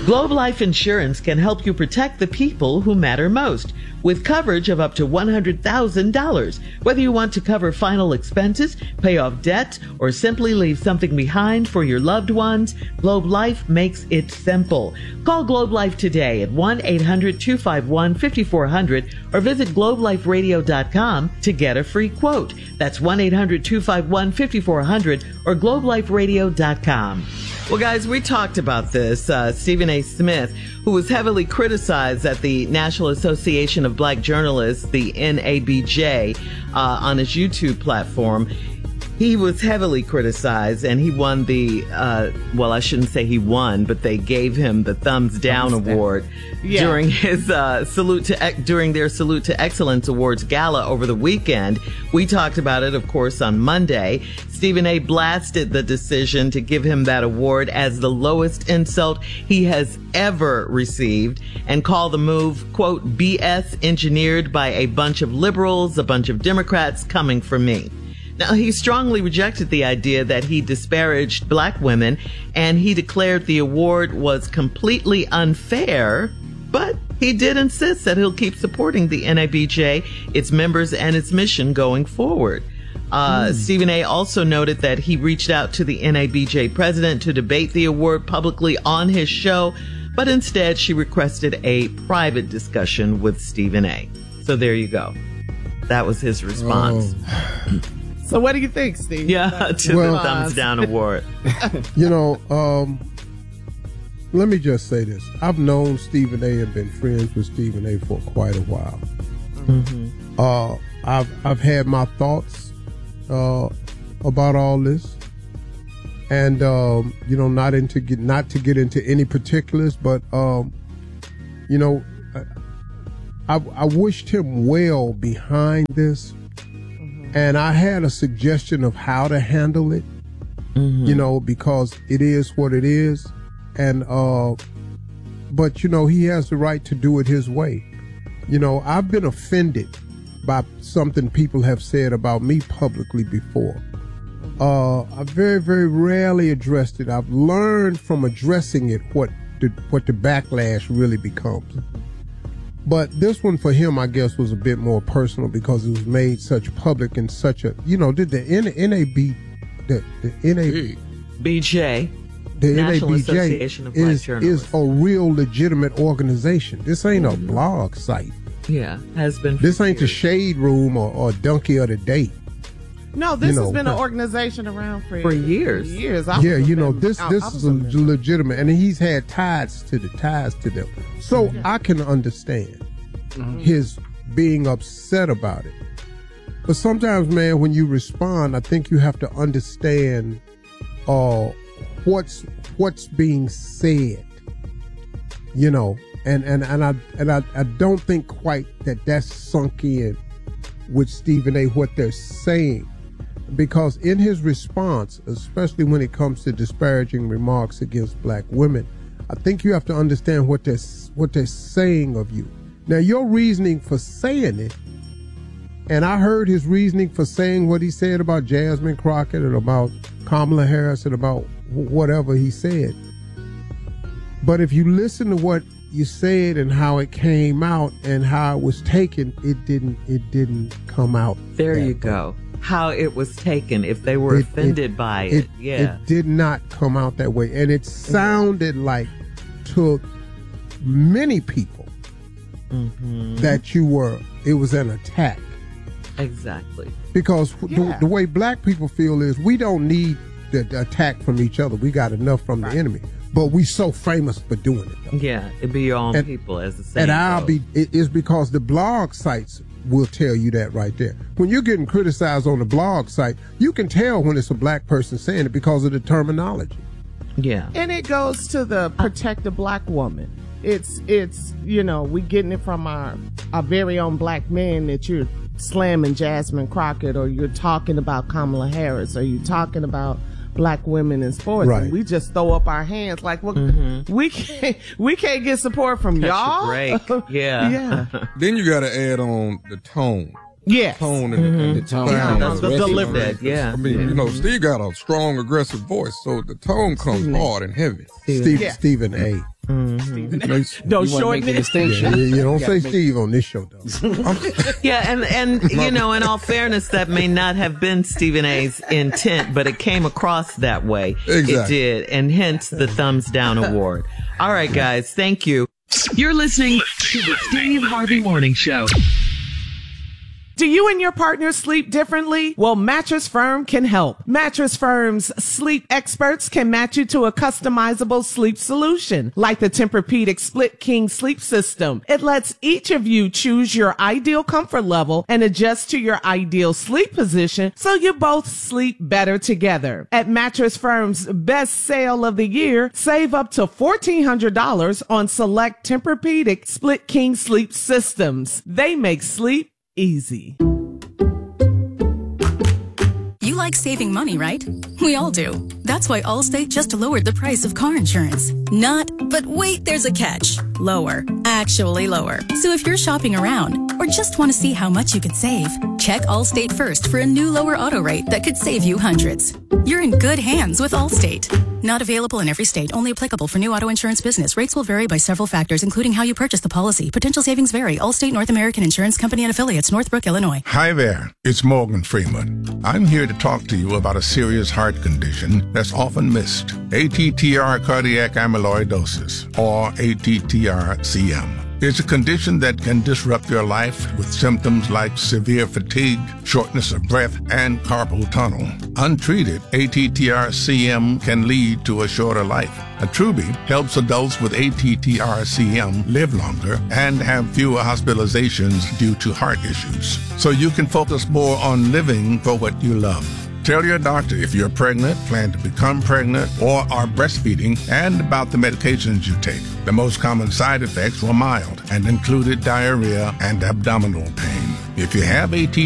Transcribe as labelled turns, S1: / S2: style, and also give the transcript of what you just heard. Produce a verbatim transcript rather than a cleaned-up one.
S1: Globe Life Insurance can help you protect the people who matter most with coverage of up to one hundred thousand dollars. Whether you want to cover final expenses, pay off debt, or simply leave something behind for your loved ones, Globe Life makes it simple. Call Globe Life today at one eight hundred two five one five four zero zero or visit globe life radio dot com to get a free quote. That's one eight hundred two five one five four zero zero or globe life radio dot com. Well, guys, we talked about this. Uh, Stephen A. Smith, who was heavily criticized at the National Association of Black Journalists, the N A B J, uh, on his YouTube platform. He was heavily criticized, and he won the, uh, well, I shouldn't say he won, but they gave him the Thumbs Down Thumbs Award yeah. during his uh, salute to during their Salute to Excellence Awards gala over the weekend. We talked about it, of course, on Monday. Stephen A. blasted the decision to give him that award as the lowest insult he has ever received and called the move, quote, B S engineered by a bunch of liberals, a bunch of Democrats coming for me. Now, he strongly rejected the idea that he disparaged black women, and he declared the award was completely unfair, but he did insist that he'll keep supporting the N A B J, its members, and its mission going forward. Uh, mm. Stephen A. also noted that he reached out to the N A B J president to debate the award publicly on his show, but instead she requested a private discussion with Stephen A. So there you go. That was his response.
S2: Oh.
S3: So what do you think, Steve?
S1: Yeah, to well, the Thumbs Down Award.
S2: You know, um, let me just say this. I've known Stephen A. and been friends with Stephen A. for quite a while. Mm-hmm. Uh, I've I've had my thoughts uh, about all this, and um, you know, not into get, not to get into any particulars, but um, you know, I, I wished him well behind this. And I had a suggestion of how to handle it, mm-hmm. you know, because it is what it is. And, uh, but, you know, he has the right to do it his way. You know, I've been offended by something people have said about me publicly before. Uh, I very, very rarely addressed it. I've learned from addressing it what the, what the backlash really becomes. But this one for him, I guess, was a bit more personal because it was made such public and such a, you know, did the N A B, the, the N A
S1: B J,
S2: the
S1: National
S2: N A B J
S1: Association of Black
S2: is,
S1: Journalists.
S2: is a real legitimate organization. This ain't mm-hmm. a blog site.
S1: Yeah, has been.
S2: This ain't
S1: years.
S2: the Shade Room or, or Donkey of the Day.
S3: No, this
S2: you know,
S3: has been an organization around for,
S1: for years.
S3: Years.
S2: I yeah, you know, this this is a legitimate, and he's had ties to the ties to them. So yeah. I can understand. Mm-hmm. his being upset about it. But sometimes, man, when you respond, I think you have to understand uh, what's what's being said. You know, and and and I and I, I don't think quite that that's sunk in with Stephen A. what they're saying, because in his response, especially when it comes to disparaging remarks against black women, I think you have to understand what they're what they're saying of you. Now, your reasoning for saying it, and I heard his reasoning for saying what he said about Jasmine Crockett and about Kamala Harris and about whatever he said. But if you listen to what you said and how it came out and how it was taken, it didn't it didn't come out.
S1: There you
S2: way.
S1: go. How it was taken, if they were
S2: it,
S1: offended
S2: it,
S1: by it,
S2: it.
S1: Yeah.
S2: It did not come out that way. And it sounded like to many people Mm-hmm. that you were, it was an attack.
S1: Exactly.
S2: Because
S3: yeah.
S2: the, the way black people feel is we don't need the, the attack from each other. We got enough from right. the enemy. But we so famous for doing it, though.
S1: Yeah, it'd be your own and, people, as the saying
S2: And I'll
S1: goes.
S2: be, it is because the blog sites will tell you that right there. When you're getting criticized on the blog site, you can tell when it's a black person saying it because of the terminology.
S1: Yeah.
S3: And it goes to the protect the black woman. It's, it's, you know, we getting it from our, our very own black men that you're slamming Jasmine Crockett, or you're talking about Kamala Harris, or you're talking about black women in sports.
S2: Right.
S3: And we just throw up our hands like, well, mm-hmm. we can't, we can't get support from
S1: Catch
S3: y'all.
S1: Break. Yeah.
S3: Yeah.
S4: Then you got to add on the tone.
S3: Yes.
S4: The tone and,
S3: mm-hmm.
S4: the, and the
S5: tone.
S1: Yeah, that's the
S4: delivery.
S1: delivery. Yeah.
S4: I mean,
S1: yeah.
S4: you know, Steve got a strong, aggressive voice, so the tone comes
S3: Stephen
S4: hard and heavy.
S2: Steve,
S3: yeah.
S2: Stephen A.
S3: Mm-hmm. Don't shorten
S5: the
S3: it.
S5: distinction.
S2: Yeah, you, you don't
S5: Yeah,
S2: say
S5: make-
S2: Steve on this show, though.
S1: Yeah, and, and you know, in all fairness, that may not have been Stephen A's intent, but it came across that way.
S4: Exactly.
S1: It did, and hence the thumbs down award. All right, guys, thank you. You're listening to the Steve Harvey Morning Show.
S3: Do you and your partner sleep differently? Well, Mattress Firm can help. Mattress Firm's sleep experts can match you to a customizable sleep solution, like the Tempur-Pedic Split King Sleep System. It lets each of you choose your ideal comfort level and adjust to your ideal sleep position so you both sleep better together. At Mattress Firm's best sale of the year, save up to fourteen hundred dollars on select Tempur-Pedic Split King Sleep Systems. They make sleep easy.
S6: You like saving money, right? We all do. That's why Allstate just lowered the price of car insurance. Not, but wait, there's a catch. Lower. Actually lower. So if you're shopping around or just want to see how much you could save, check Allstate first for a new lower auto rate that could save you hundreds. You're in good hands with Allstate. Not available in every state. Only applicable for new auto insurance business. Rates will vary by several factors, including how you purchase the policy. Potential savings vary. Allstate North American Insurance Company and Affiliates, Northbrook, Illinois.
S7: Hi there, it's Morgan Freeman. I'm here to talk to you about a serious heart condition that's often missed. A T T R cardiac amyloidosis, or A T T R C M. It's a condition that can disrupt your life with symptoms like severe fatigue, shortness of breath, and carpal tunnel. Untreated, A T T R C M can lead to a shorter life. Attruby helps adults with A T T R C M live longer and have fewer hospitalizations due to heart issues. So you can focus more on living for what you love. Tell your doctor if you're pregnant, plan to become pregnant, or are breastfeeding, and about the medications you take. The most common side effects were mild and included diarrhea and abdominal pain. If you have A T